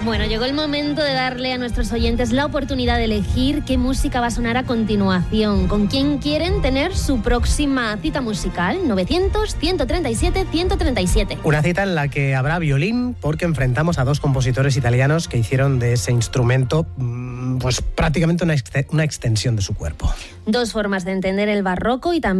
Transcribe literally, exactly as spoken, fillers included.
Bueno, llegó el momento de darle a nuestros oyentes la oportunidad de elegir qué música va a sonar a continuación, con quién quieren tener su próxima cita musical. Novecientos, ciento treinta y siete, ciento treinta y siete. Una cita en la que habrá violín, porque enfrentamos a dos compositores italianos que hicieron de ese instrumento pues prácticamente una, ex- una extensión de su cuerpo. Dos formas de entender el barroco y también